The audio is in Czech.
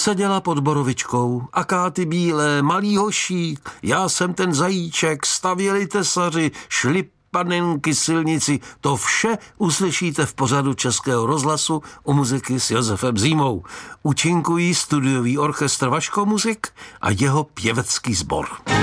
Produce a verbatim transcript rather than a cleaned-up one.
Seděla pod borovičkou, akáty bílé, malý hošík, já jsem ten zajíček, stavěli tesaři, šli panenky silnici, to vše uslyšíte v pořadu Českého rozhlasu u muziky s Josefem Zímou. Účinkují studiový orchestr Vaško Muzik a jeho pěvecký sbor.